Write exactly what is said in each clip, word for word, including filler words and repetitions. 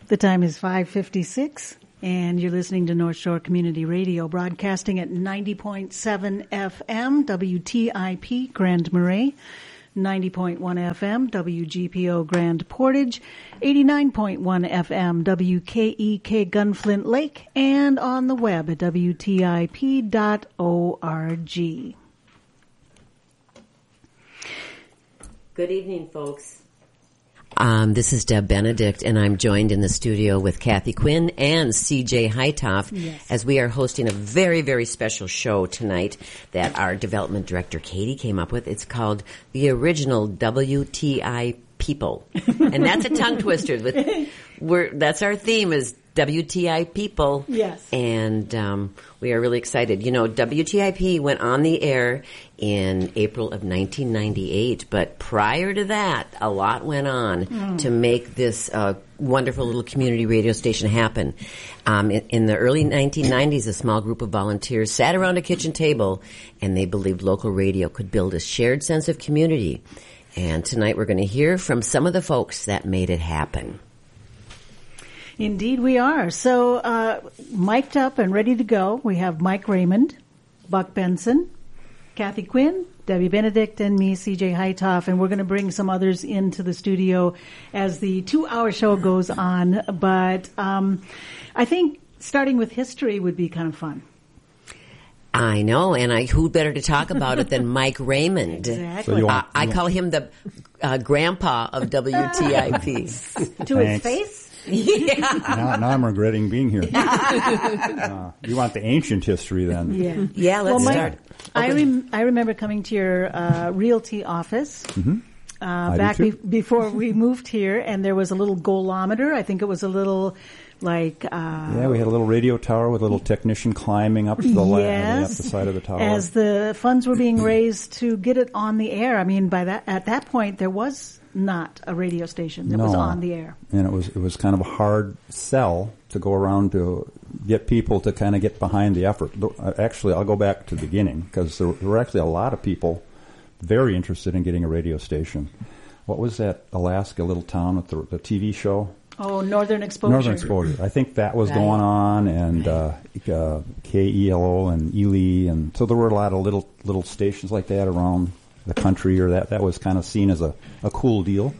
The time is five fifty-six, and you're listening to North Shore Community Radio, broadcasting at ninety point seven F M, W T I P, Grand Marais, ninety point one F M, W G P O, Grand Portage, eighty-nine point one F M, W K E K, Gunflint Lake, and on the web at W T I P dot org. Good evening, folks. Um, this is Deb Benedict, and I'm joined in the studio with Kathy Quinn and C J Heitoff, yes, as we are hosting a very, very special show tonight that our development director, Katie, came up with. It's called The Original W T I People. And that's a tongue twister. With, we're, that's our theme, is W T I People. Yes. And um, we are really excited. You know, W T I P went on the air in April of nineteen ninety-eight, but prior to that, a lot went on mm. to make this uh, wonderful little community radio station happen. Um, in, in the early nineteen nineties, a small group of volunteers sat around a kitchen table, and they believed local radio could build a shared sense of community. And tonight we're going to hear from some of the folks that made it happen. Indeed we are. So, uh, mic'd up and ready to go, we have Mike Raymond, Buck Benson, Kathy Quinn, Debbie Benedict, and me, C J Heitoff, and we're going to bring some others into the studio as the two-hour show goes on. But um, I think starting with history would be kind of fun. I know, and I, who better to talk about it than Mike Raymond? Exactly. So you uh, want, I you call him the uh, grandpa of W T I P. To Thanks. his face? Yeah. now, now I'm regretting being here. uh, you want the ancient history then? Yeah. Yeah, let's well, Mike, start. I, rem- I remember coming to your uh, realty office Mm-hmm. uh, I back do be- too. before we moved here, and there was a little goalometer. I think it was a little, like... Uh, Yeah, we had a little radio tower with a little technician climbing up to the, la- yes, up the side of the tower. as the funds were being raised to get it on the air. I mean, by that at that point, there was not a radio station that no. was on the air. And it was it was kind of a hard sell to go around to get people to kind of get behind the effort. Actually, I'll go back to the beginning, because there, there were actually a lot of people very interested in getting a radio station. What was that Alaska little town with the, the T V show? Oh, Northern Exposure. Northern Exposure. I think that was Right. going on, and uh, uh, K E L O and Ely, and so there were a lot of little little stations like that around the country, or that that was kind of seen as a, a cool deal.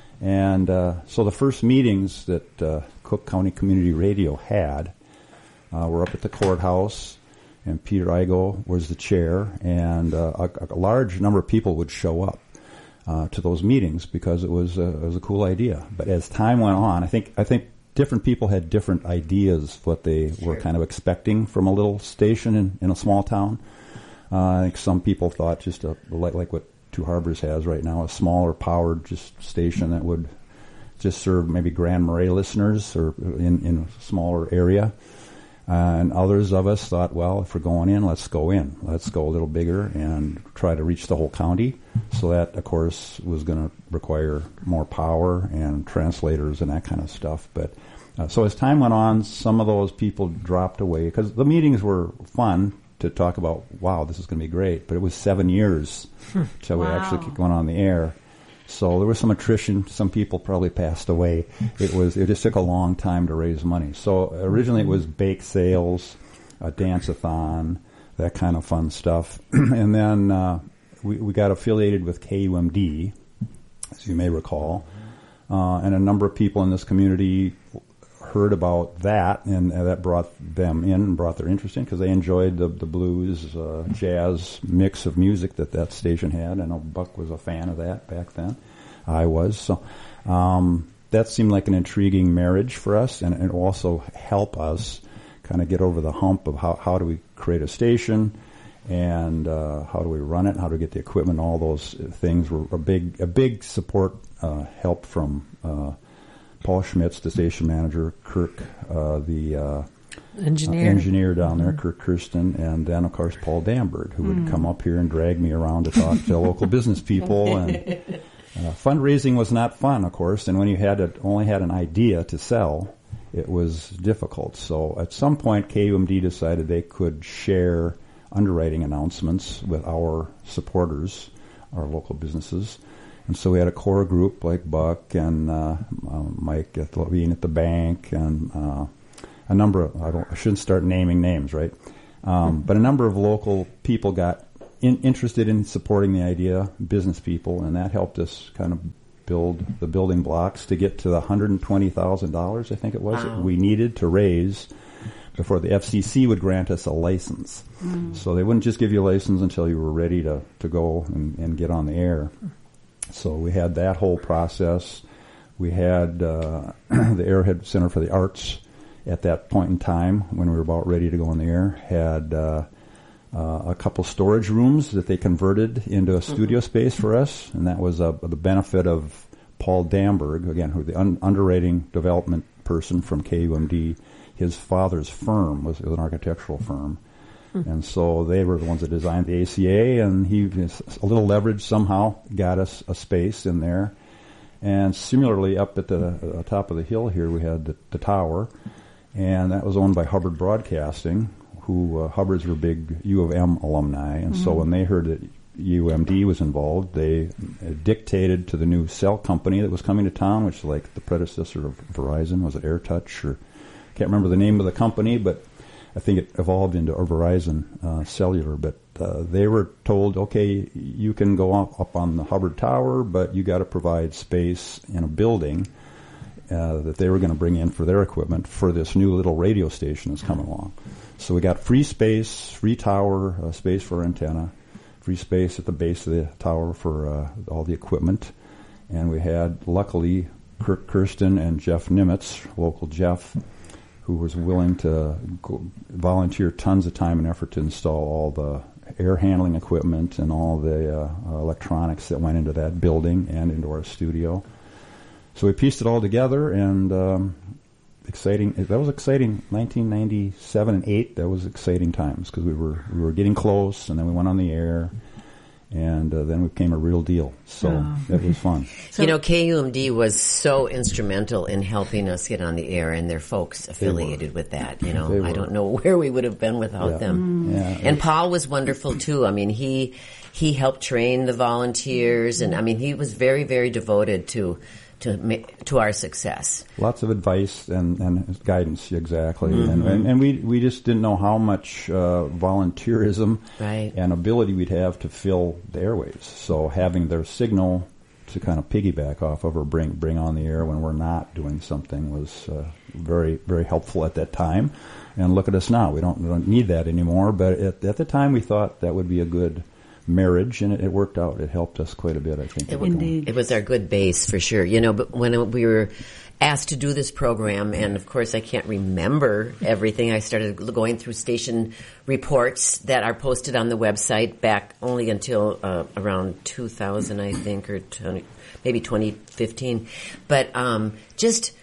And uh, so the first meetings that uh, Cook County Community Radio had uh, were up at the courthouse, and Peter Igo was the chair, and uh, a, a large number of people would show up uh, to those meetings because it was, uh, it was a cool idea. But as time went on, I think I think different people had different ideas what they were kind of expecting from a little station in, in a small town. Uh, I think some people thought just a, like like what Two Harbors has right now, a smaller powered just station that would just serve maybe Grand Marais listeners or in, in a smaller area. Uh, and others of us thought, well, if we're going in, let's go in. Let's go a little bigger and try to reach the whole county. So that, of course, was going to require more power and translators and that kind of stuff. But uh, so as time went on, some of those people dropped away because the meetings were fun to talk about, wow, this is going to be great. But it was seven years till we Wow. actually went on the air. So there was some attrition. Some people probably passed away. It was it just took a long time to raise money. So originally it was bake sales, a dance-a-thon, that kind of fun stuff. And then uh, we, we got affiliated with K U M D, as you may recall. Uh, and a number of people in this community heard about that, and uh, that brought them in and brought their interest in because they enjoyed the, the blues, uh, jazz mix of music that that station had. I know Buck was a fan of that back then. I was. So um, that seemed like an intriguing marriage for us, and it also helped us kind of get over the hump of how, how do we create a station and uh, how do we run it, how do we get the equipment, all those things were a big, a big support uh, help from uh Paul Schmitz, the station manager, Kirk, uh, the uh, engineer. Uh, engineer down there, Kirk Kirsten, and then, of course, Paul Dambert, who would mm. come up here and drag me around to talk to local business people. And uh, fundraising was not fun, of course, and when you had a, only had an idea to sell, it was difficult. So at some point, K U M D decided they could share underwriting announcements with our supporters, our local businesses. And so we had a core group like Buck and uh, uh, Mike at Levine at the bank, and uh, a number of, I, don't, I shouldn't start naming names, right? Um, but a number of local people got in, interested in supporting the idea, business people, and that helped us kind of build the building blocks to get to the one hundred twenty thousand dollars, I think it was, wow. that we needed to raise before the F C C would grant us a license. Mm. So they wouldn't just give you a license until you were ready to, to go and, and get on the air. So we had that whole process. We had uh, the Arrowhead Center for the Arts at that point in time, when we were about ready to go on the air, had uh, uh, a couple storage rooms that they converted into a studio mm-hmm. space for us, and that was uh, the benefit of Paul Damberg, again, who the un- underwriting development person from K U M D. His father's firm was, was an architectural firm. Mm-hmm. And so they were the ones that designed the A C A, and he, a little leverage somehow got us a space in there. And similarly, up at the uh, top of the hill here, we had the, the tower, and that was owned by Hubbard Broadcasting, who uh, Hubbard's were big U of M alumni. And mm-hmm. so when they heard that U M D was involved, they dictated to the new cell company that was coming to town, which is like the predecessor of Verizon. Was it AirTouch? Or can't remember the name of the company, but I think it evolved into Verizon uh, Cellular. But uh, they were told, okay, you can go up, up on the Hubbard Tower, but you got to provide space in a building uh, that they were going to bring in for their equipment for this new little radio station that's coming along. So we got free space, free tower, uh, space for antenna, free space at the base of the tower for uh, all the equipment. And we had, luckily, Kirk Kirsten and Jeff Nimitz, local Jeff, who was willing to go volunteer tons of time and effort to install all the air handling equipment and all the uh, electronics that went into that building and into our studio. So we pieced it all together, and um, exciting. That was exciting. nineteen ninety-seven and eight. That was exciting times because we were we were getting close, and then we went on the air. And uh, then we became a real deal. So oh. That was fun. So, you know, K U M D was so instrumental in helping us get on the air, and their folks affiliated with that. You know, I don't know where we would have been without yeah. them. Mm. Yeah, and Paul was wonderful, too. I mean, he he helped train the volunteers, and, I mean, he was very, very devoted to to to our success. Lots of advice and, and guidance, exactly. Mm-hmm. And, and and we we just didn't know how much uh, volunteerism right. and ability we'd have to fill the airwaves. So having their signal to kind of piggyback off of or bring bring on the air when we're not doing something was uh, very, very helpful at that time. And look at us now. We don't, we don't need that anymore, but at, at the time we thought that would be a good marriage, and it, it worked out. It helped us quite a bit, I think. It, Indeed. It was our good base, for sure. You know, but when we were asked to do this program, and of course I can't remember everything, I started going through station reports that are posted on the website back only until uh, around two thousand, I think, or twenty, maybe twenty fifteen. But um, just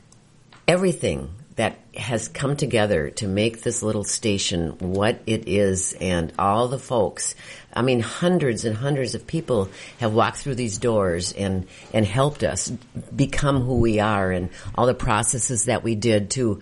everything that has come together to make this little station what it is, and all the folks. I mean, hundreds and hundreds of people have walked through these doors and, and helped us become who we are, and all the processes that we did to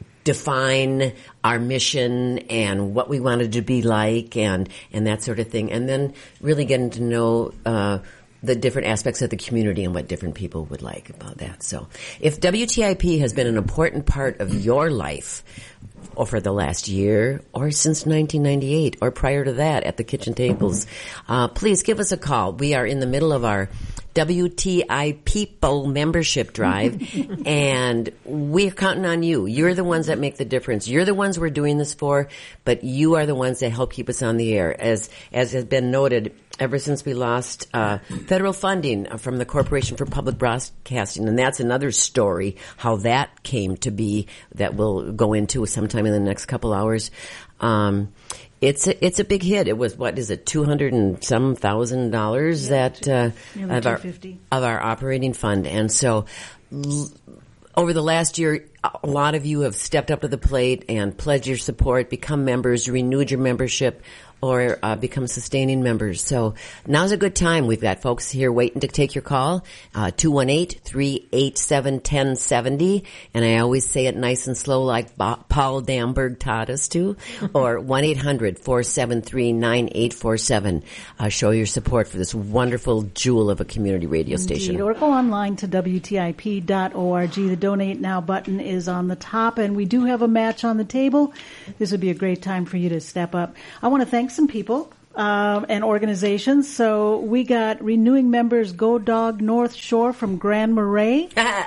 define our mission and what we wanted to be like, and, and that sort of thing. And then really getting to know uh the different aspects of the community and what different people would like about that. So if W T I P has been an important part of your life or for the last year or since nineteen ninety-eight or prior to that at the kitchen tables, uh, please give us a call. We are in the middle of our W T I People membership drive, and we're counting on you. You're the ones that make the difference. You're the ones we're doing this for, but you are the ones that help keep us on the air. As as has been noted, ever since we lost uh federal funding from the Corporation for Public Broadcasting, and that's another story, how that came to be, that we'll go into sometime in the next couple hours. Um It's a, it's a big hit. It was, what is it, two hundred and some thousand dollars yeah, that uh, of our of our operating fund, and so l- over the last year, a lot of you have stepped up to the plate and pledged your support, become members, renewed your membership. or uh, become sustaining members. So now's a good time. We've got folks here waiting to take your call, uh, two one eight, three eight seven, one zero seven zero. And I always say it nice and slow like Ba- Paul Damberg taught us to, or one eight hundred, four seven three, nine eight four seven. Uh, show your support for this wonderful jewel of a community radio station. Indeed. Or go online to W T I P dot org. The Donate Now button is on the top, and we do have a match on the table. This would be a great time for you to step up. I want to thank some people um, and organizations. So we got renewing members Go Dog North Shore from Grand Marais.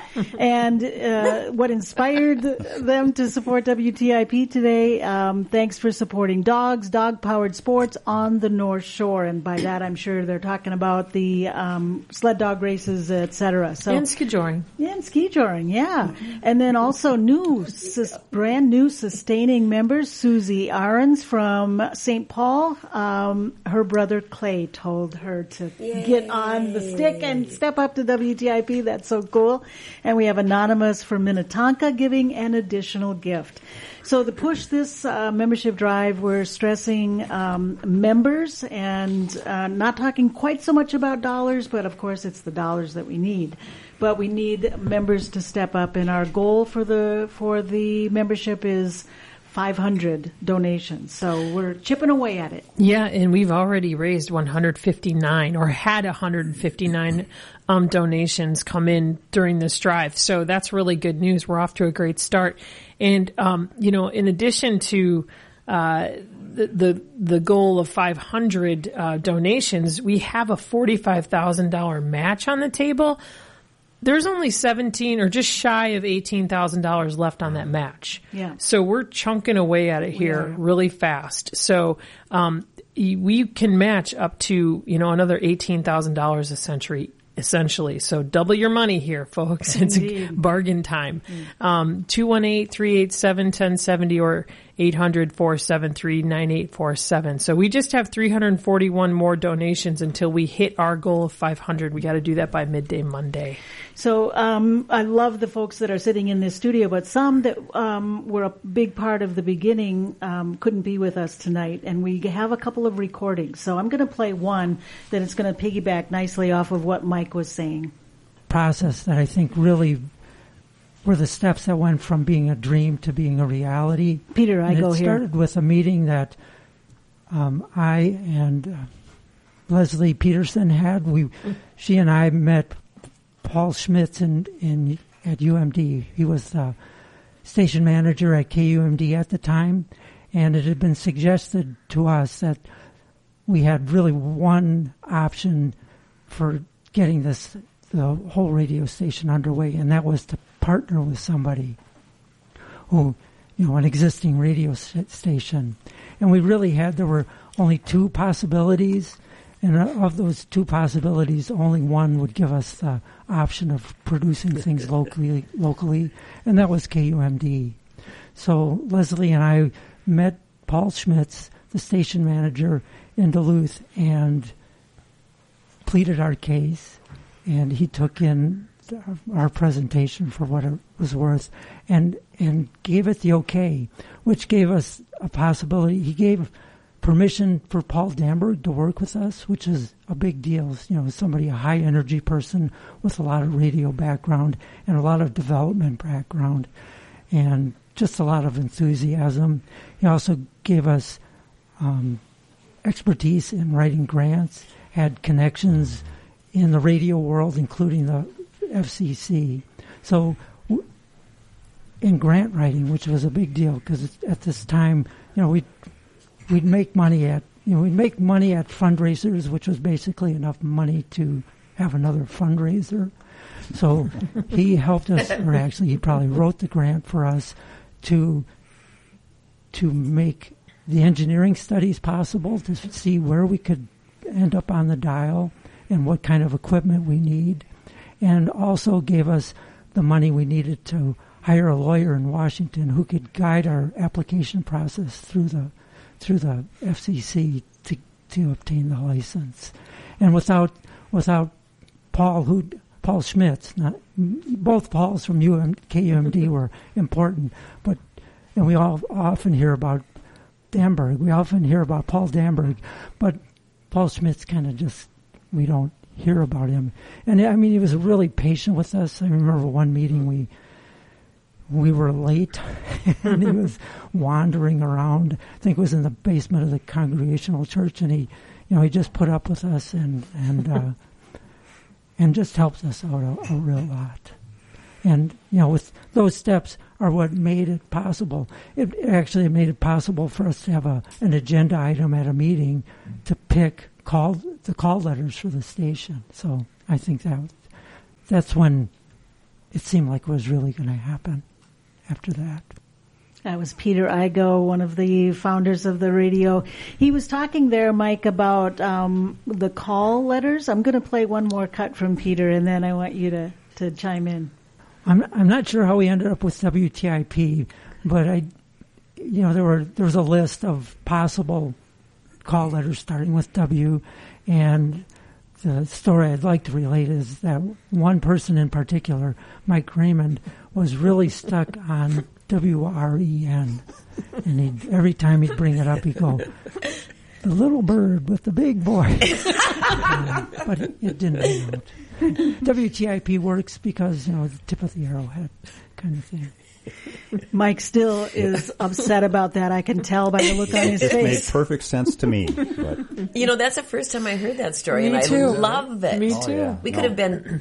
And uh, what inspired them to support W T I P today, um, thanks for supporting dogs, dog-powered sports on the North Shore. And by that, I'm sure they're talking about the um, sled dog races, et cetera. So, and ski joring. Yeah, and ski joring, yeah. And then also new, sus- brand new sustaining members, Susie Ahrens from Saint Paul. Um, her brother Clay told her to Yay. get on the stick and step up to W T I P. That's so cool. And we have Anonymous from Minnetonka giving an additional gift. So to push this uh, membership drive, we're stressing um, members and uh, not talking quite so much about dollars, but of course it's the dollars that we need. But we need members to step up, and our goal for the for the membership is five hundred donations. So we're chipping away at it. Yeah, and we've already raised one hundred fifty-nine or had one hundred fifty-nine um, donations come in during this drive. So that's really good news. We're off to a great start. And, um, you know, in addition to uh, the, the the goal of five hundred uh, donations, we have a forty-five thousand dollars match on the table. There's only seventeen or just shy of eighteen thousand dollars left on that match. Yeah. So we're chunking away at it here really fast. So, um, we can match up to, you know, another eighteen thousand dollars a century, essentially. So double your money here, folks. It's Indeed. a bargain time. Mm. Um, two one eight, three eight seven, one zero seven zero or eight hundred, four seven three, nine eight four seven. So we just have three hundred forty-one more donations until we hit our goal of five hundred. We got to do that by midday Monday. So um, I love the folks that are sitting in this studio, but some that um, were a big part of the beginning um, couldn't be with us tonight, and we have a couple of recordings. So I'm going to play one that is going to piggyback nicely off of what Mike was saying. Process that I think really were the steps that went from being a dream to being a reality. Peter, I and go it here. It started with a meeting that um, I and uh, Leslie Peterson had. We, she and I met Paul Schmitz in, in at U M D. He was the station manager at K U M D at the time, and it had been suggested to us that we had really one option for getting this the whole radio station underway, and that was to partner with somebody who, you know, an existing radio station. And we really had, there were only two possibilities, and of those two possibilities, only one would give us the option of producing things locally, locally, and that was K U M D. So Leslie and I met Paul Schmitz, the station manager in Duluth, and pleaded our case, and he took in our presentation for what it was worth, and and gave it the okay, which gave us a possibility. He gave permission for Paul Damberg to work with us, which is a big deal. You know, somebody, a high energy person with a lot of radio background and a lot of development background, and just a lot of enthusiasm. He also gave us um, expertise in writing grants, had connections in the radio world, including the F C C. So w- in grant writing, which was a big deal, because at this time, you know, we'd, we'd make money at, you know, we'd make money at fundraisers, which was basically enough money to have another fundraiser. So he helped us, or actually he probably wrote the grant for us to to make the engineering studies possible, to see where we could end up on the dial and what kind of equipment we need, and also gave us the money we needed to hire a lawyer in Washington who could guide our application process through the through the F C C to to obtain the license. And without without Paul, who Paul Schmitz, not both Pauls from U M, K U M D were important, but and we all often hear about Damberg. We often hear about Paul Damberg, but Paul Schmitz kind of just, we don't hear about him. And I mean, he was really patient with us. I remember one meeting we we were late and he was wandering around. I think it was in the basement of the Congregational Church, and he, you know, he just put up with us and and uh, and just helped us out a, a real lot. And, you know, with those steps are what made it possible. It actually made it possible for us to have a an agenda item at a meeting to pick call the call letters for the station. So I think that that's when it seemed like it was really going to happen after that. That was Peter Igo, one of the founders of the radio. He was talking there, Mike, about um, the call letters. I'm going to play one more cut from Peter, and then I want you to, to chime in. I'm I'm not sure how we ended up with W T I P, but I, you know, there were there was a list of possible call letters starting with W, and the story I'd like to relate is that one person in particular, Mike Raymond, was really stuck on W R E N, and he'd, every time he'd bring it up, he'd go, "The little bird with the big boy," um, but it, it didn't work out. W T I P works because, you know, the tip of the arrowhead kind of thing. Mike still is upset about that. I can tell by the look on his It face. made perfect sense to me. But. You know, that's the first time I heard that story, Me and too. I love it. Me Oh, too. yeah. We No. could have been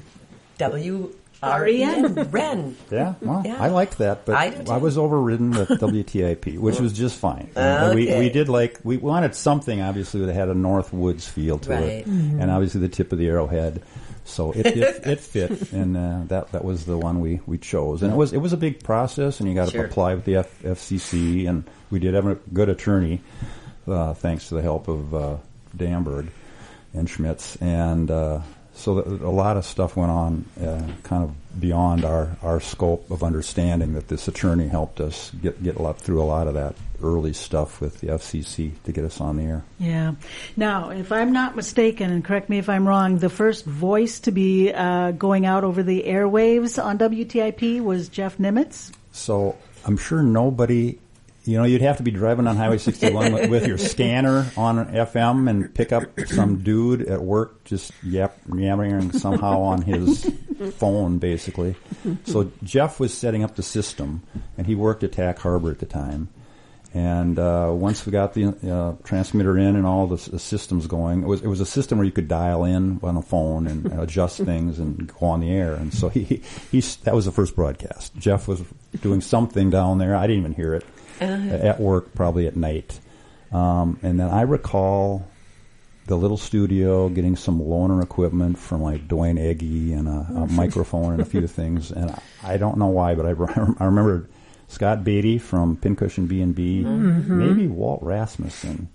W R E N, Ren. Yeah, well, Yeah. I liked that, but I do too. I was overridden with W T I P, which was just fine. And we, Okay. we did like, we wanted something, obviously, that had a North Woods feel to Right. it, and obviously the tip of the arrowhead. So it it, it fit, and uh, that that was the one we, we chose. And it was it was a big process, and you got to Sure. apply with the F, FCC, and we did have a good attorney, uh, thanks to the help of uh, Damberg and Schmitz, and uh, so that a lot of stuff went on, uh, kind of beyond our, our scope of understanding. That this attorney helped us get get a lot through a lot of that early stuff with the F C C to get us on the air. Yeah. Now, if I'm not mistaken, and correct me if I'm wrong, the first voice to be uh, going out over the airwaves on W T I P was Jeff Nimitz. So I'm sure nobody, you know, you'd have to be driving on Highway sixty-one with, with your scanner on F M and pick up some dude at work just yap, yammering somehow on his phone, basically. So Jeff was setting up the system, and he worked at Tack Harbor at the time. And uh, once we got the uh, transmitter in and all the, the systems going, it was it was a system where you could dial in on a phone and adjust things and go on the air. And so he, he he's, that was the first broadcast. Jeff was doing something down there. I didn't even hear it. Uh-huh. At work, probably at night. Um, and then I recall the little studio getting some loaner equipment from like Dwayne Eggy and a, a microphone and a few things. And I, I don't know why, but I, I remember Scott Beatty from Pincushion B and B, mm-hmm. maybe Walt Rasmussen,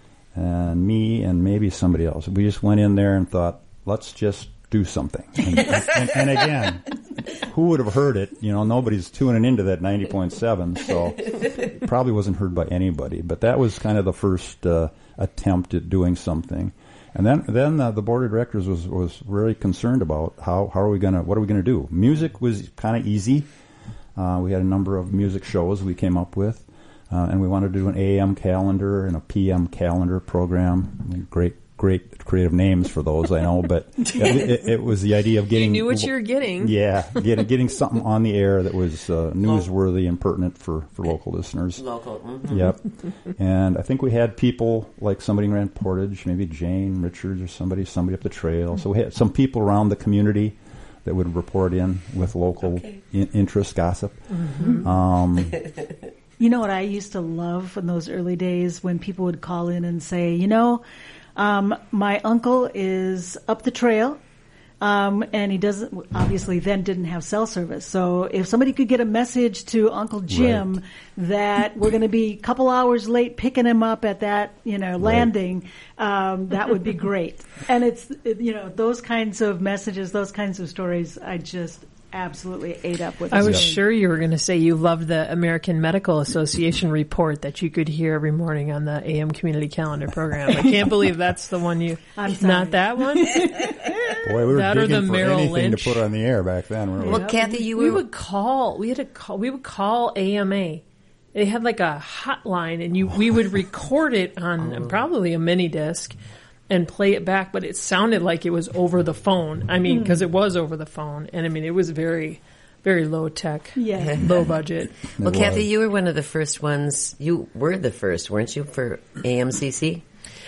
and me, and maybe somebody else. We just went in there and thought, let's just do something. And, and, and again, who would have heard it? You know, nobody's tuning into that ninety point seven, so it probably wasn't heard by anybody. But that was kind of the first uh, attempt at doing something. And then, then uh, the board of directors was was really concerned about how how are we gonna what are we gonna do? Music was kind of easy. Uh, we had a number of music shows we came up with, uh, and we wanted to do an A M calendar and a P M calendar program. I mean, great, great creative names for those, I know, but it, it, it was the idea of getting... You knew what you were getting. Yeah, getting, getting something on the air that was uh, newsworthy and pertinent for, for local listeners. Local. Mm-hmm. Yep. And I think we had people like somebody in Grand Portage, maybe Jane Richards or somebody, somebody up the trail. So we had some people around the community that would report in with local Okay. in, interest gossip. Mm-hmm. Um, You know what I used to love in those early days when people would call in and say, you know, um, my uncle is up the trail, um, and he doesn't, obviously then didn't have cell service. So if somebody could get a message to Uncle Jim Right. that we're going to be a couple hours late picking him up at that, you know, landing, um, that would be great. And it's, it, you know, those kinds of messages, those kinds of stories, I just absolutely ate up with. I was this sure you were going to say you loved the American Medical Association report that you could hear every morning on the A M Community Calendar program. I can't believe that's the one you. I'm sorry. Not that one. boy, we were That or digging the for Merrill anything Lynch. to put on the air back then, weren't we? Well, Kathy, you We were would call. We had to call. We would call A M A they had like a hotline, and you we would record it on probably a mini disc and play it back, but it sounded like it was over the phone. I mean, because it was over the phone, and I mean, it was very, very low tech, Yeah. low budget. Well, It Kathy, was. you were one of the first ones. You were the first, weren't you, for A M C C?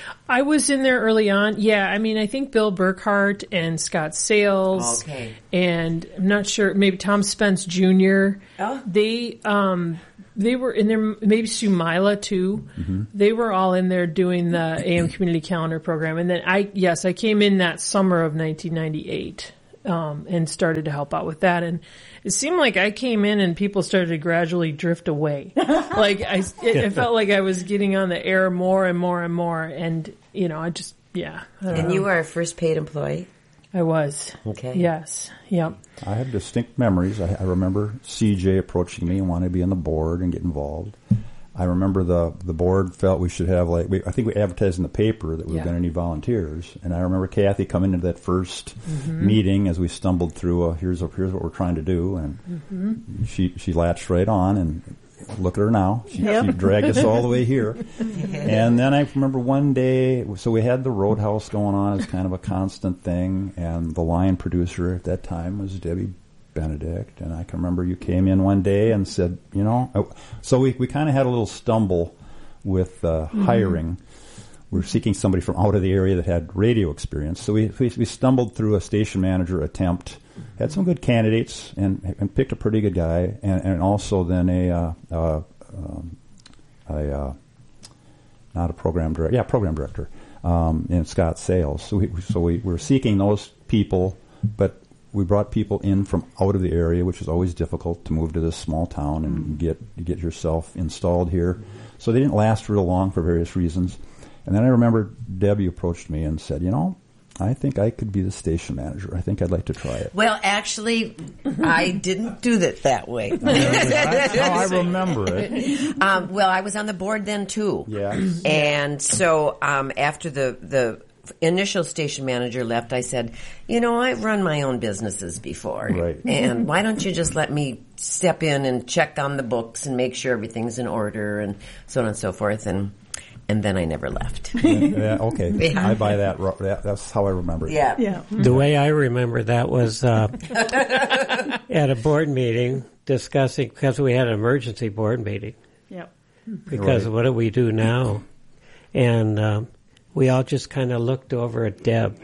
I was in there early on. Yeah, I mean, I think Bill Burkhart and Scott Sales, Okay. and I'm not sure, maybe Tom Spence Junior Oh. They um they were in there. Maybe Sue Mila too. Mm-hmm. They were all in there doing the A M Community Calendar program, and then I yes, I came in that summer of nineteen ninety-eight. Um, and started to help out with that. And it seemed like I came in and people started to gradually drift away. Like I, it, it felt like I was getting on the air more and more and more. And, you know, I just, yeah. I don't And know. you were our first paid employee? I was. Okay. Yes. Yep. I have distinct memories. I, I remember C J approaching me and wanted to be on the board and get involved. I remember the the board felt we should have like we, I think we advertised in the paper that we were Yeah. going to need volunteers, and I remember Kathy coming into that first Mm-hmm. meeting as we stumbled through. A, here's a, here's what we're trying to do, and Mm-hmm. she she latched right on. And look at her now. She, Yep. she dragged us all the way here. And then I remember one day, so we had the Roadhouse going on as kind of a constant thing, and the line producer at that time was Debbie Benedict, and I can remember you came in one day and said, you know, I, so we, we kind of had a little stumble with uh, Mm-hmm. hiring. We were seeking somebody from out of the area that had radio experience, so we we, we stumbled through a station manager attempt, had some good candidates, and and picked a pretty good guy, and, and also then a uh, uh, um, a uh, not a program director, yeah, program director, um, in Scott Sales. So we so we were seeking those people, but we brought people in from out of the area, which is always difficult to move to this small town and get get yourself installed here. So they didn't last real long for various reasons. And then I remember Debbie approached me and said, you know, I think I could be the station manager. I think I'd like to try it. Well, actually, I didn't do that that way. That's how I remember it. Um, well, I was on the board then too. Yeah. And so um, after the the initial station manager left, I said, you know, I've run my own businesses before. Right. And why don't you just let me step in and check on the books and make sure everything's in order and so on and so forth. And and then I never left. Yeah, okay. Yeah. I buy that, ro- that. That's how I remember it. Yeah. Yeah. The way I remember that was uh, at a board meeting discussing, because we had an emergency board meeting, Yep. because Right. what do we do now? And um, we all just kind of looked over at Deb.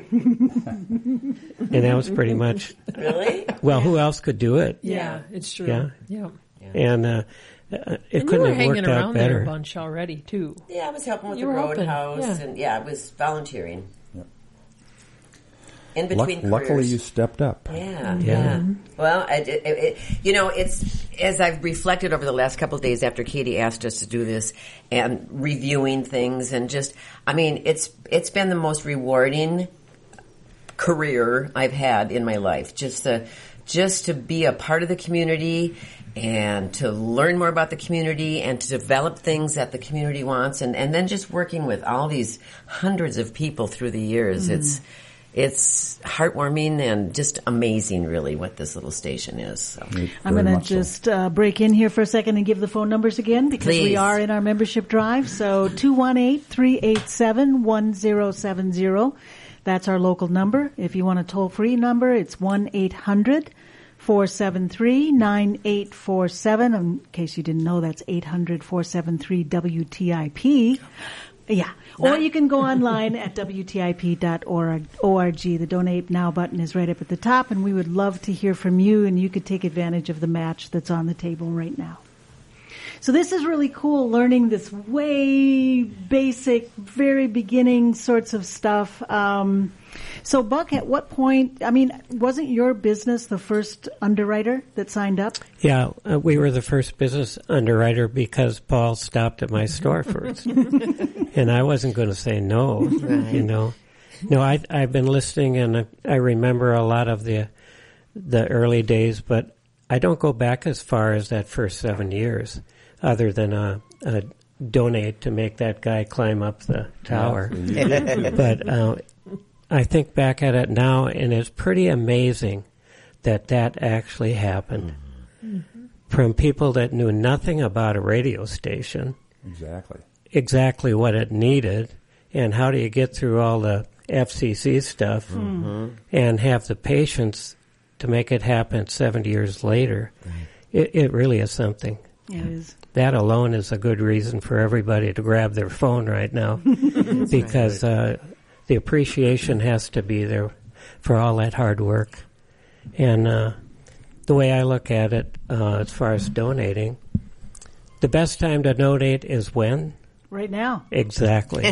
And that was pretty much, Really? well, who else could do it? Yeah, it's true. Yeah. Yeah. And uh, uh, it And you couldn't were have hanging worked out around there a better. bunch already too. Yeah, I was helping with You the were helping, Roadhouse, yeah. and yeah, I was volunteering. Yep. In Luck- between luckily, careers. you stepped up. Yeah, Yeah. yeah. Well, I, it, it, it, you know, it's as I've reflected over the last couple of days after Katie asked us to do this and reviewing things, and just, I mean, it's it's been the most rewarding career I've had in my life. Just to just to be a part of the community and to learn more about the community and to develop things that the community wants, and, and then just working with all these hundreds of people through the years. Mm. It's it's heartwarming and just amazing, really, what this little station is. So. I'm Very going to much so. just uh, break in here for a second and give the phone numbers again because we Please. are in our membership drive. So two one eight, three eight seven, one zero seven zero. That's our local number. If you want a toll-free number, it's one eight hundred, four seven three, nine eight four seven. In case you didn't know, that's eight hundred, four seven three, W T I P. Yeah. Or you can go online at W T I P dot org. The Donate Now button is right up at the top, and we would love to hear from you, and you could take advantage of the match that's on the table right now. So this is really cool, learning this way basic, very beginning sorts of stuff. Um, so, Buck, at what point, I mean, wasn't your business the first underwriter that signed up? Yeah, uh, we were the first business underwriter because Paul stopped at my store first. And I wasn't going to say no, Right. you know. No, I, I've been listening, and I, I remember a lot of the the early days, but I don't go back as far as that first seven years, other than a, a donate to make that guy climb up the tower. But uh, I think back at it now, and it's pretty amazing that that actually happened. mm-hmm. from people that knew nothing about a radio station. Exactly. Exactly what it needed, and how do you get through all the F C C stuff Mm-hmm. and have the patience to make it happen seventy years later. Right. It, it really is something. It is. That alone is a good reason for everybody to grab their phone right now because uh, the appreciation has to be there for all that hard work. And uh, the way I look at it, uh, as far as donating, the best time to donate is when? Right now. Exactly.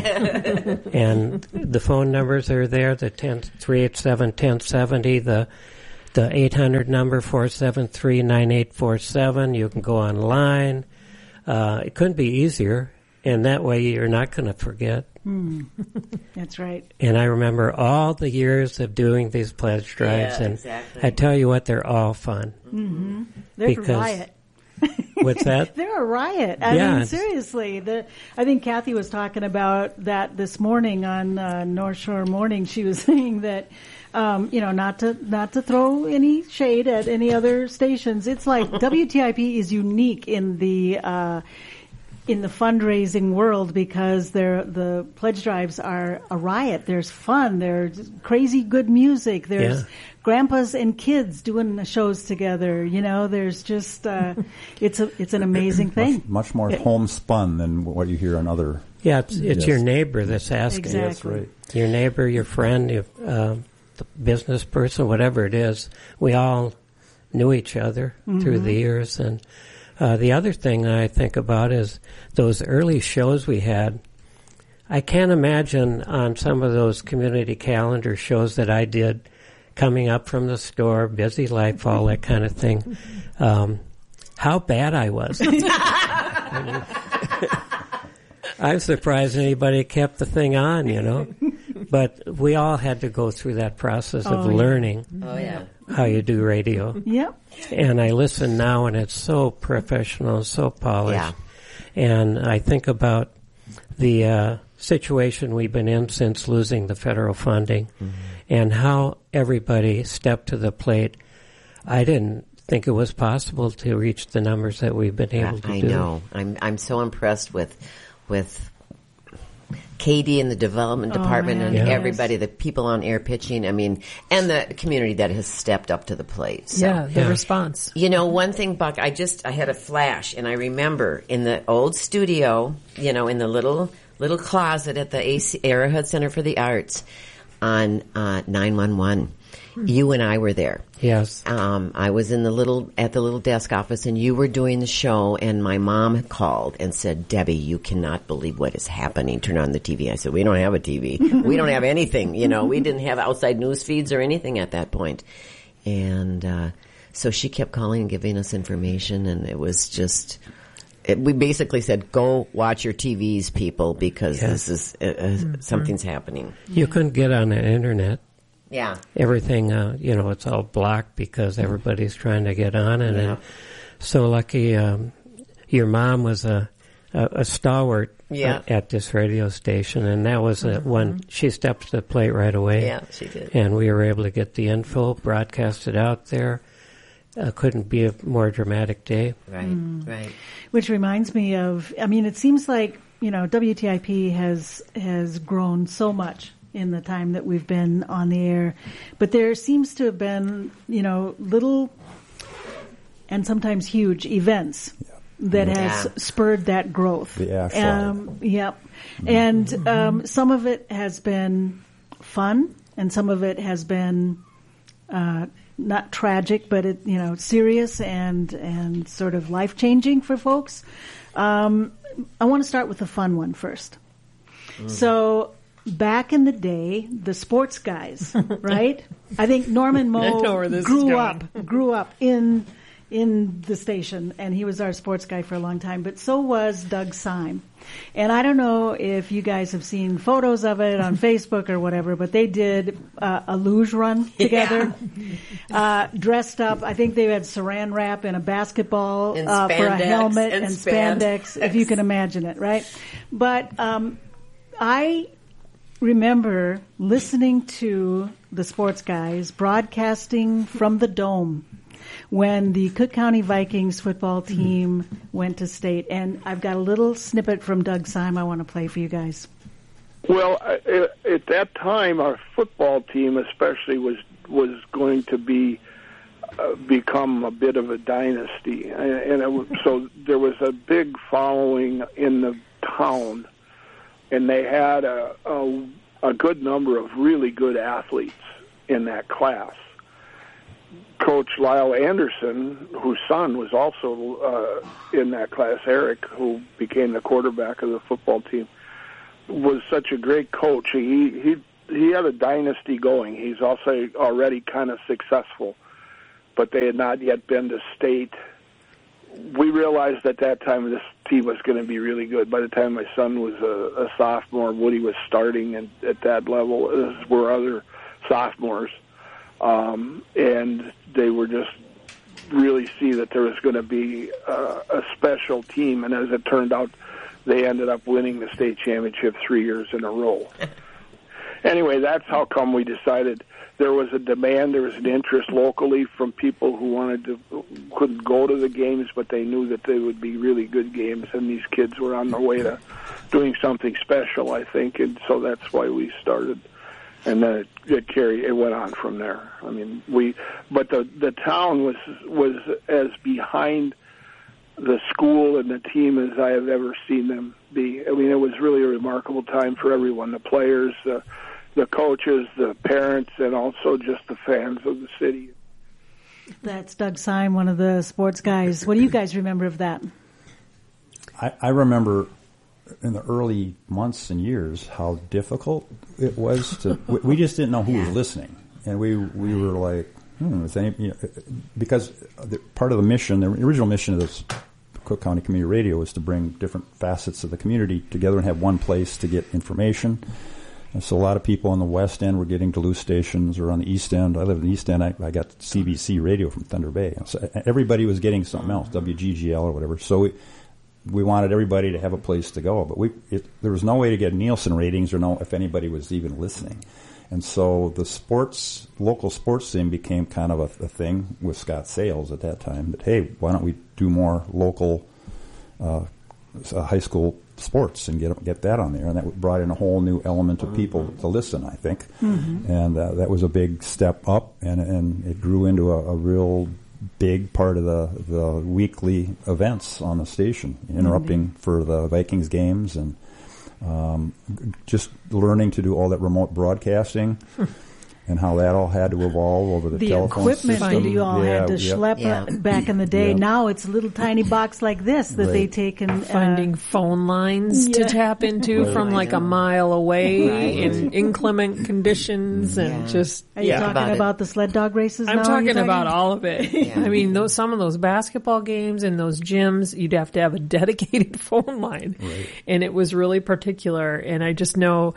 And the phone numbers are there, the three eight seven, one oh seven oh, the the eight hundred number, four seven three, nine eight four seven. You can go online. Uh, it couldn't be easier, and that way you're not going to forget. Mm. That's right. And I remember all the years of doing these pledge drives, Yeah, and exactly. I tell you what, they're all fun. Mm-hmm. They're Because- a riot. What's that? They're a riot. I Yeah, mean, it's- seriously. The, I think Kathy was talking about that this morning on uh, North Shore Morning. She was saying that, um, you know, not to not to throw any shade at any other stations. It's like W T I P is unique in the uh, in the fundraising world because they're, the pledge drives are a riot. There's fun. There's crazy good music. There's Yeah. grandpas and kids doing the shows together. You know, there's just uh, it's a it's an amazing thing. Much, much more homespun than what you hear on other. Yeah, it's, it's Yes. your neighbor that's asking. Exactly. That's right. Your neighbor, your friend, your uh, the business person, whatever it is. We all knew each other Mm-hmm. through the years. And uh, the other thing I think about is those early shows we had. I can't imagine on some of those community calendar shows that I did, coming up from the store, busy life, all that kind of thing, um, how bad I was. I'm surprised anybody kept the thing on, you know. But we all had to go through that process of Oh, yeah. learning Oh, yeah. how you do radio. Yep. And I listen now, and it's so professional, so polished. Yeah. And I think about the uh, situation we've been in since losing the federal funding, Mm-hmm. and how everybody stepped to the plate. I didn't think it was possible to reach the numbers that we've been able to I do. know. I'm I'm so impressed with with Katie and the development Oh, department man, and yes. everybody, the people on air pitching. I mean, and the community that has stepped up to the plate. So. Yeah, the Yeah. response. You know, one thing, Buck, I just, I had a flash, and I remember in the old studio, you know, in the little, little closet at the A C, Arrowhead Center for the Arts on, uh, nine one one. You and I were there. Yes. Um, I was in the little, at the little desk office, and you were doing the show, and my mom called and said, Debbie, you cannot believe what is happening. Turn on the T V. I said, we don't have a T V. We don't have anything, you know. We didn't have outside news feeds or anything at that point. And, uh, so she kept calling and giving us information, and it was just, it, we basically said, go watch your T Vs, people, because Yes. this is, uh, uh, something's happening. You couldn't get on the internet. Yeah. Everything, uh, you know, it's all blocked because everybody's trying to get on it. Yeah. And so lucky, um, your mom was a, a, a stalwart Yeah. uh, at this radio station, and that was uh, when she stepped to the plate right away. Yeah, she did. And we were able to get the info broadcasted out there. Uh, couldn't be a more dramatic day. Right, right. Which reminds me of, I mean, it seems like, you know, W T I P has has grown so much in the time that we've been on the air. But there seems to have been, you know, little and sometimes huge events that has Yeah. spurred that growth. The Ash Um, yep. And um, some of it has been fun, and some of it has been uh, not tragic, but it, you know, serious and and sort of life changing for folks. Um, I want to start with the fun one first. So back in the day, the sports guys, right? I think Norman I know Moe where this is grew going. up grew up in in the station, and he was our sports guy for a long time. But so was Doug Syme. And I don't know if you guys have seen photos of it on Facebook or whatever, but they did uh, a luge run together, uh, dressed up. I think they had saran wrap and a basketball And uh, for a spandex, helmet and and spandex, if you can imagine it, right? But um, I remember listening to the sports guys broadcasting from the dome. when the Cook County Vikings football team went to state. And I've got a little snippet from Doug Syme I want to play for you guys. Well, I- at that time, our football team especially was was going to be uh, become a bit of a dynasty, and, and it was, so there was a big following in the town, and they had a, a a good number of really good athletes in that class. Coach Lyle Anderson, whose son was also uh, in that class, Eric, who became the quarterback of the football team, was such a great coach. He he he had a dynasty going. He's also already kind of successful, but they had not yet been to state. We realized at that time this team was going to be really good. By the time my son was a, a sophomore, Woody was starting at, at that level, as were other sophomores. Um, and they were just really see that there was going to be uh, a special team. And as it turned out, they ended up winning the state championship three years in a row. Anyway, that's how come we decided there was a demand, there was an interest locally from people who wanted to, couldn't go to the games, but they knew that they would be really good games, and these kids were on their way to doing something special, I think, and so that's why we started. And then it, it carried, it went on from there. I mean, we, but the the town was was as behind the school and the team as I have ever seen them be. I mean, it was really a remarkable time for everyone, the players, the, the coaches, the parents, and also just the fans of the city. That's Doug Syme, one of the sports guys. What do you guys remember of that? I, I remember in the early months and years how difficult it was to. we, we just didn't know who was listening, and we we were like, hmm, is any, you know, because the, part of the mission, the original mission of this Cook County Community Radio was to bring different facets of the community together and have one place to get information. And so a lot of people on the west end were getting Duluth stations, or on the east end. I live in the east end. I, I got C B C radio from Thunder Bay. So everybody was getting something else, W G G L or whatever. So we we wanted everybody to have a place to go, but we it, there was no way to get Nielsen ratings or know if anybody was even listening. And so the sports, local sports scene became kind of a, a thing with Scott Sales at that time. That, hey, why don't we do more local uh, uh, high school sports and get get that on there? And that brought in a whole new element of people to listen, I think. Mm-hmm. And uh, that was a big step up, and, and it grew into a, a real big part of the, the weekly events on the station, interrupting mm-hmm. for the Vikings games, and Um, just learning to do all that remote broadcasting and how that all had to evolve over the, the telephone equipment system. that you all yeah, had to yeah. schlep Yeah. back in the day. Yeah. Now it's a little tiny box like this that Right. they take and uh, Finding phone lines Yeah. to tap into Right. from like a mile away Right. in inclement conditions and just Are you yeah. talking about about, it. the sled dog races? I'm now, talking you're about all of it. Yeah. I mean, those some of those basketball games and those gyms, you'd have to have a dedicated phone line, Right. and it was really particular. And I just know,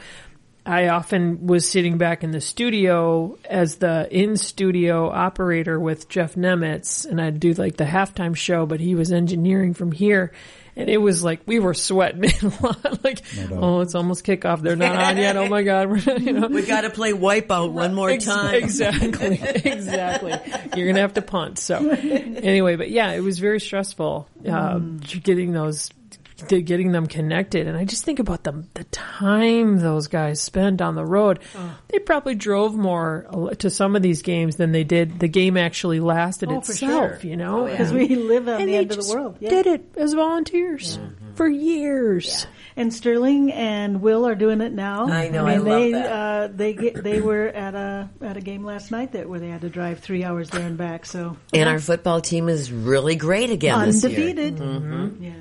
I often was sitting back in the studio as the in-studio operator with Jeff Nemitz, and I'd do like the halftime show, but he was engineering from here. And it was like, we were sweating a lot. Like, No doubt. oh, it's almost kickoff. They're not on yet. Oh my God. We're, you know. We got to play Wipeout one more Ex- time. Exactly. Exactly. You're going to have to punt. So anyway, but yeah, it was very stressful, uh, getting those, getting them connected. And I just think about the, the time those guys spent on the road. Oh. They probably drove more to some of these games than they did. The game actually lasted Oh, for itself, sure. you know, because we live on and the they end of just the world. Yeah. did it as volunteers for years. And Sterling and Will are doing it now. I know, I, mean, I love they, that. Uh, they get, they were at a at a game last night that where they had to drive three hours there and back. So And our football team is really great again this year. undefeated. Mm-hmm. Yeah.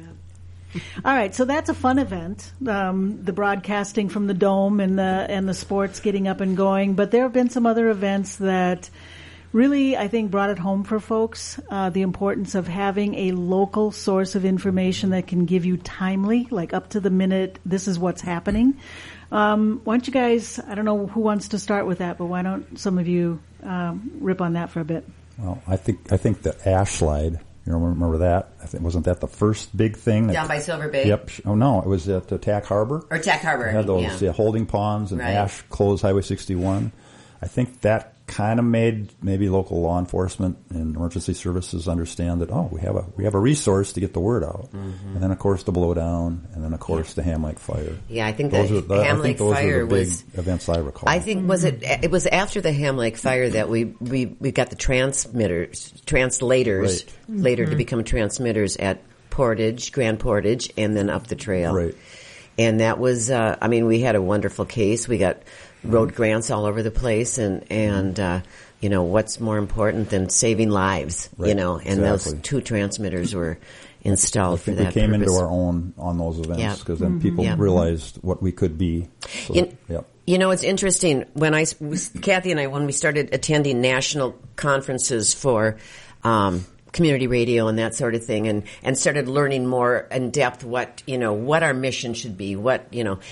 All right, so that's a fun event. Um, the broadcasting from the Dome and the and the sports getting up and going. But there have been some other events that really, I think, brought it home for folks. Uh, the importance of having a local source of information that can give you timely, like up to the minute, this is what's happening. Um, why don't you guys? I don't know who wants to start with that, but why don't some of you um, rip on that for a bit? Well, I think I think the ash slide. You remember that? I think wasn't that the first big thing? That, Down by Silver Bay? Yep. Oh no, it was at uh, Tack Harbor. Or Tack Harbor. They had those yeah. yeah, holding ponds and Right. ash closed Highway sixty-one. I think that kind of made maybe local law enforcement and emergency services understand that, oh, we have a we have a resource to get the word out. Mm-hmm. And then, of course, the blowdown, and then, of course, yeah. the Ham Lake fire. Yeah, I think those the are the, Ham I Lake think those fire are the big was events I recall. I think was it it was after the Ham Lake fire that we we, we got the transmitters translators right. later mm-hmm. to become transmitters at Portage, Grand Portage, and then up the trail. Right. And that was, uh, I mean, we had a wonderful case. We got road grants all over the place, and and uh, you know, what's more important than saving lives? Right. You know, and exactly. those two transmitters were installed I think for that we came purpose. into our own on those events because Yeah. then people Yeah. realized what we could be. So, You, yeah. you know, it's interesting. When I, Kathy and I, when we started attending national conferences for um, community radio and that sort of thing, and, and started learning more in depth what, you know, what our mission should be, what, you know,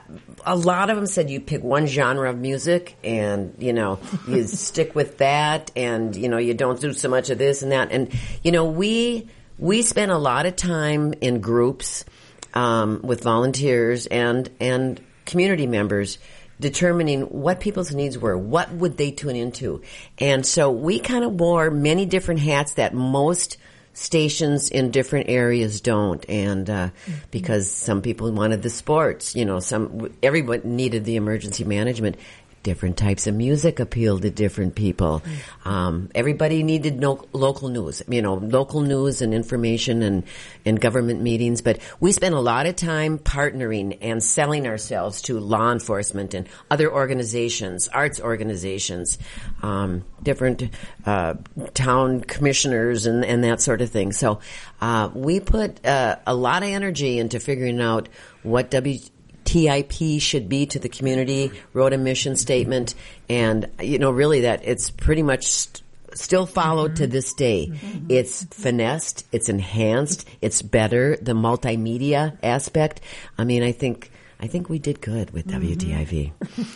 a lot of them said you pick one genre of music and, you know, you stick with that, and, you know, you don't do so much of this and that. And, you know, we, we spent a lot of time in groups, um, with volunteers and, and community members determining what people's needs were, what would they tune into. And so we kind of wore many different hats that most stations in different areas don't. And uh, mm-hmm. because some people wanted the sports, you know, some everyone needed the emergency management. Different types of music appealed to different people. Mm-hmm. Um, everybody needed no, local news, you know, local news and information and, and government meetings. But we spent a lot of time partnering and selling ourselves to law enforcement and other organizations, arts organizations, um, different uh, town commissioners and, and that sort of thing. So uh, we put uh, a lot of energy into figuring out what W T I P should be to the community, wrote a mission statement, and, you know, really that it's pretty much st- still followed mm-hmm. to this day. Mm-hmm. It's finessed, it's enhanced, it's better, the multimedia aspect. I mean, I think... I think we did good with W T I P.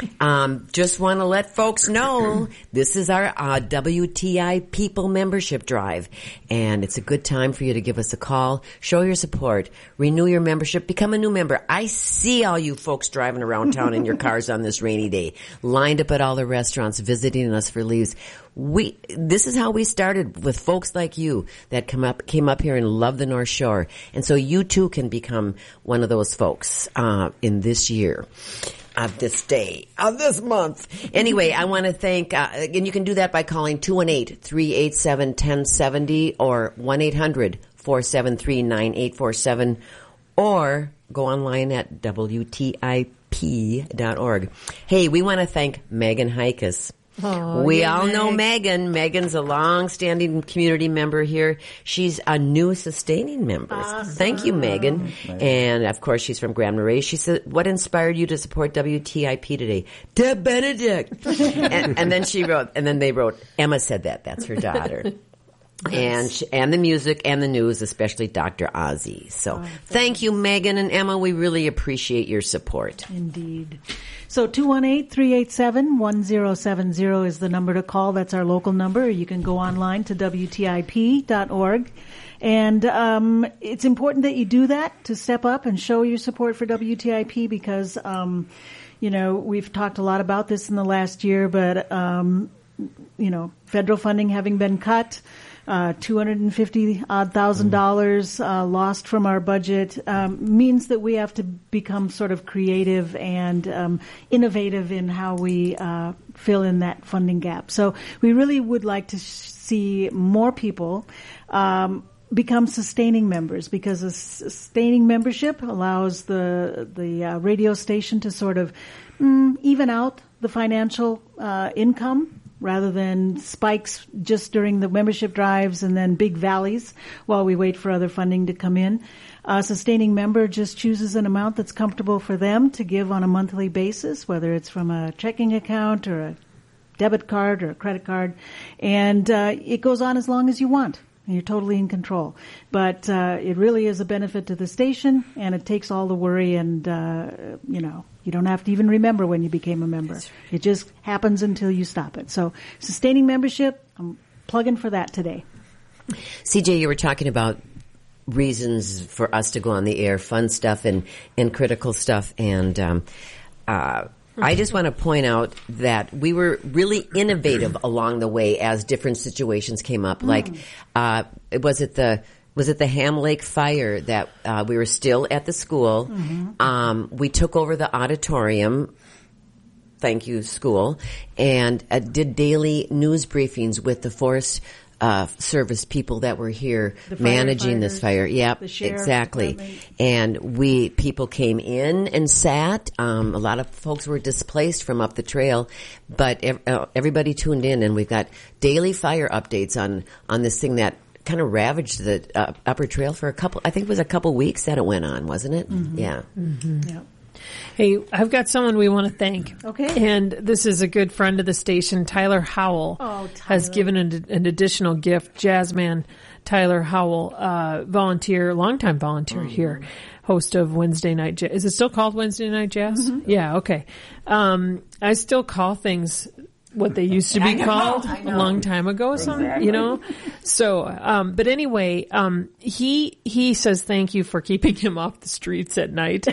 um, just want to let folks know this is our uh, W T I People membership drive, and it's a good time for you to give us a call, show your support, renew your membership, become a new member. I see all you folks driving around town in your cars on this rainy day, lined up at all the restaurants, visiting us for leaves. We, this is how we started, with folks like you that come up, came up here and love the North Shore. And so you too can become one of those folks, uh, in this year, of this day, of this month. Anyway, I want to thank, uh, and you can do that by calling two one eight, three eight seven, one zero seven zero or one eight hundred, four seven three, nine eight four seven, or go online at W T I P dot org. Hey, we want to thank Megan Hikas. Oh, we yeah, all Meg. know Megan. Megan's a long-standing community member here. She's a new sustaining member. Awesome. Thank you, Megan. Nice. And, of course, she's from Grand Marais. She said, what inspired you to support W T I P today? Deb Benedict. and, and then she wrote, and then they wrote, Emma said that. That's her daughter. And she, and the music and the news, especially Doctor Ozzy. So oh, thank you, Megan and Emma. We really appreciate your support. Indeed. So two one eight, three eight seven, one zero seven zero is the number to call. That's our local number. You can go online to W T I P dot org. And um, it's important that you do that, to step up and show your support for W T I P, because, um, you know, we've talked a lot about this in the last year, but, um, you know, federal funding having been cut, Uh, two hundred fifty odd thousand dollars uh, lost from our budget um, means that we have to become sort of creative and um, innovative in how we uh, fill in that funding gap. So we really would like to sh- see more people um, become sustaining members, because a sustaining membership allows the the uh, radio station to sort of mm, even out the financial uh, income, rather than spikes just during the membership drives and then big valleys while we wait for other funding to come in. A sustaining member just chooses an amount that's comfortable for them to give on a monthly basis, whether it's from a checking account or a debit card or a credit card, and uh, it goes on as long as you want. You're totally in control. But uh, it really is a benefit to the station, and it takes all the worry, and, uh, you know, you don't have to even remember when you became a member. Right. It just happens until you stop it. So sustaining membership, I'm plugging for that today. C J, you were talking about reasons for us to go on the air, fun stuff and, and critical stuff. And um, uh, I just want to point out that we were really innovative along the way as different situations came up. Like, uh, was it the was it the Ham Lake fire that uh, we were still at the school? Mm-hmm. Um, we took over the auditorium. Thank you, school, and uh, did daily news briefings with the Forest uh, Service people that were here managing this fire. Yep, exactly. And we people came in and sat. Um, a lot of folks were displaced from up the trail, but ev- uh, everybody tuned in, and we've got daily fire updates on on this thing that kind of ravaged the uh, upper trail for a couple. I think it was a couple weeks that it went on, wasn't it? Mm-hmm. Yeah. Mm-hmm. Yep. Hey, I've got someone we want to thank. Okay. And this is a good friend of the station, Tyler Howell. Oh, Tyler. Has given an, an additional gift. Jazzman Tyler Howell, uh, volunteer, longtime volunteer mm-hmm. here, host of Wednesday Night Jazz. Is it still called Wednesday Night Jazz? Mm-hmm. Yeah, okay. Um, I still call things what they used to be know, called a long time ago, exactly. some, you know? So, um, but anyway, um, he, he says thank you for keeping him off the streets at night.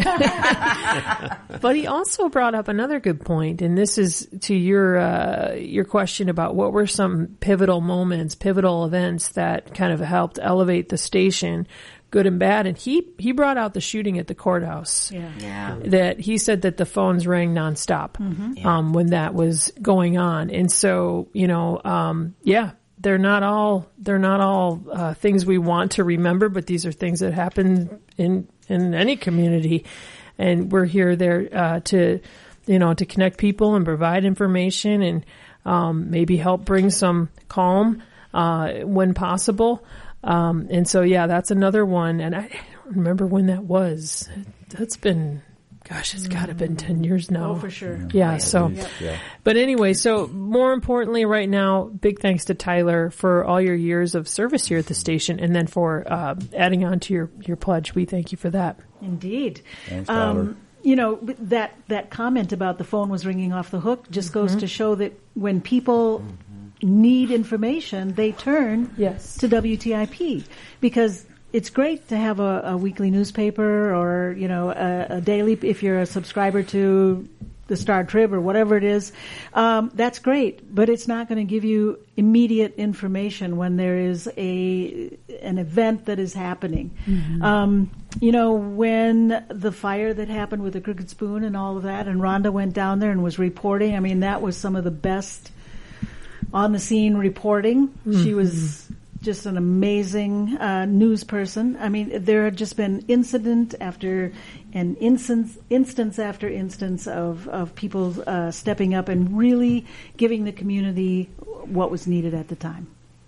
But he also brought up another good point, and this is to your, uh, your question about what were some pivotal moments, pivotal events that kind of helped elevate the station, good and bad. And he, he brought out the shooting at the courthouse. Yeah. Yeah. That he said that the phones rang nonstop, mm-hmm. yeah. um, when that was going on. And so, you know, um, yeah, they're not all, they're not all, uh, things we want to remember, but these are things that happen in, in any community. And we're here there, uh, to, you know, to connect people and provide information and, um, maybe help bring some calm, uh, when possible. Um, and so, yeah, that's another one. And I don't remember when that was. That's been, gosh, it's got to have been ten years now. Oh, for sure. Yeah. yeah so, yep. yeah. But anyway, so more importantly right now, big thanks to Tyler for all your years of service here at the station. And then for, uh, adding on to your, your pledge. We thank you for that. Indeed. Thanks, Tyler. Um, you know, that, that comment about the phone was ringing off the hook just goes mm-hmm. to show that when people mm-hmm. need information, they turn yes. to W T I P, because it's great to have a, a weekly newspaper or, you know, a, a daily, if you're a subscriber to the Star Trib or whatever it is, um, that's great, but it's not going to give you immediate information when there is a an event that is happening. Mm-hmm. Um, you know, when the fire that happened with the Crooked Spoon and all of that, and Rhonda went down there and was reporting, I mean, that was some of the best on the scene reporting. Mm-hmm. She was just an amazing uh, news person. I mean, there had just been incident after an instance, instance after instance of, of people uh, stepping up and really giving the community what was needed at the time.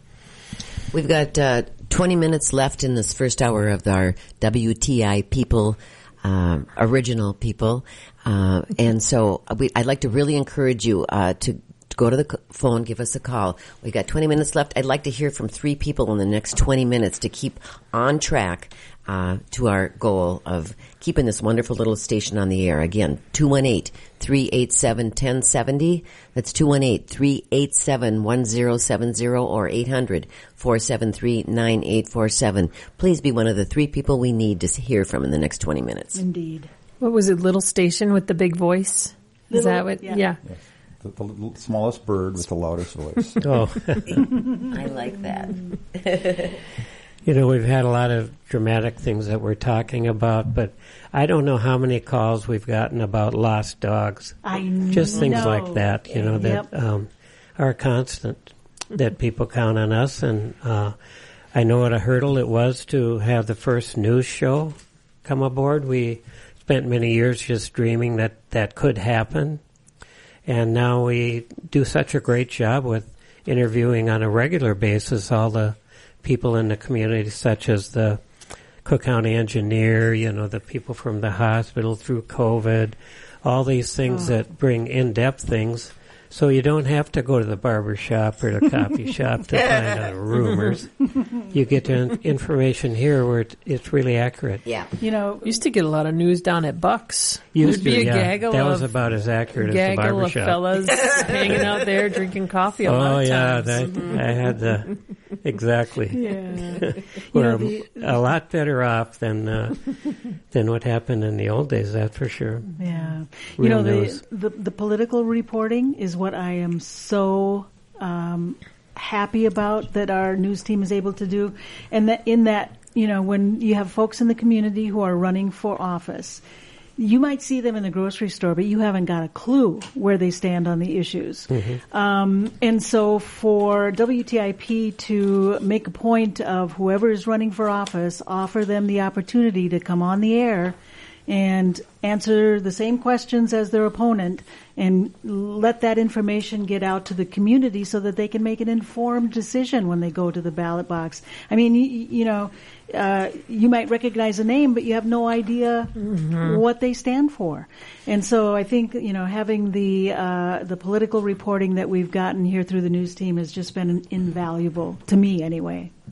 We've got uh, twenty minutes left in this first hour of our W T I People, um, original people. Uh, and so we, I'd like to really encourage you uh, to go to the phone, give us a call. We got twenty minutes left. I'd like to hear from three people in the next twenty minutes to keep on track uh, to our goal of keeping this wonderful little station on the air. Again, two one eight, three eight seven, one zero seven zero. That's two one eight, three eight seven, one zero seven zero or eight hundred, four seven three, nine eight four seven. Please be one of the three people we need to hear from in the next twenty minutes. Indeed. What was it, Little Station with the big voice? Little, Is that what? Yeah. yeah. Yes. The, the smallest bird with the loudest voice. Oh. I like that. You know, we've had a lot of dramatic things that we're talking about, but I don't know how many calls we've gotten about lost dogs. I Just things know. like that, you know, that Yep. um, are constant, that people count on us. And uh, I know what a hurdle it was to have the first news show come aboard. We spent many years just dreaming that that could happen. And now we do such a great job with interviewing on a regular basis all the people in the community, such as the Cook County engineer, you know, the people from the hospital through COVID, all these things oh. that bring in-depth things. So you don't have to go to the barber shop or the coffee shop to find out rumors. You get the information here where it, it's really accurate. Yeah. You know, Used to get a lot of news down at Buck's. Used There'd be to, a yeah. gaggle that of, was about as accurate as the gaggle barber of shop. fellas hanging out there drinking coffee a oh lot of yeah, times. that, I had the exactly. Yeah. We're know, the- a lot better off than uh, than what happened in the old days. That's for sure. Yeah. You Real know, news. the, the the political reporting is what I am so um, happy about that our news team is able to do, and that in that, you know, when you have folks in the community who are running for office, you might see them in the grocery store, but you haven't got a clue where they stand on the issues. Mm-hmm. Um, and so for W T I P to make a point of whoever is running for office, offer them the opportunity to come on the air and answer the same questions as their opponent and let that information get out to the community so that they can make an informed decision when they go to the ballot box. I mean, you, you know, uh, you might recognize a name, but you have no idea mm-hmm. what they stand for. And so I think, you know, having the uh, the political reporting that we've gotten here through the news team has just been invaluable, to me anyway.